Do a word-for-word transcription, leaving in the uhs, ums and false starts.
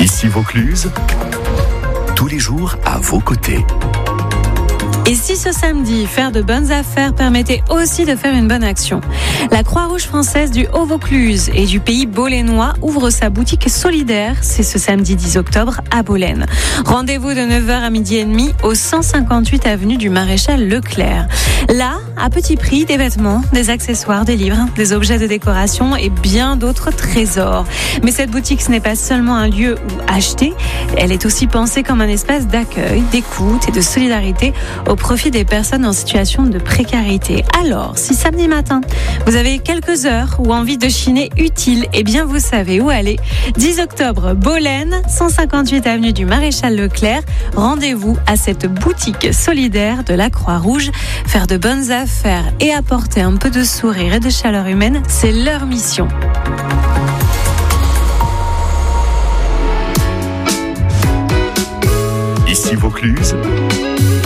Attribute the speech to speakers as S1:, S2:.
S1: Ici Vaucluse, tous les jours à vos côtés.
S2: Et si ce samedi, faire de bonnes affaires permettait aussi de faire une bonne action? La Croix-Rouge française du Haut-Vaucluse et du pays bolénois ouvre sa boutique solidaire. C'est ce samedi dix octobre à Bolène. Rendez-vous de neuf heures à midi et demi au cent cinquante-huit avenue du Maréchal Leclerc. Là, à petit prix, des vêtements, des accessoires, des livres, des objets de décoration et bien d'autres trésors. Mais cette boutique, ce n'est pas seulement un lieu où acheter, elle est aussi pensée comme un espace d'accueil, d'écoute et de solidarité au profit des personnes en situation de précarité. Alors, si samedi matin, vous avez quelques heures ou envie de chiner utile, eh bien vous savez où aller. dix octobre, Bolène, cent cinquante-huit avenue du Maréchal Leclerc. Rendez-vous à cette boutique solidaire de la Croix-Rouge. Faire de bonnes affaires et apporter un peu de sourire et de chaleur humaine, c'est leur mission.
S1: Ici Vaucluse,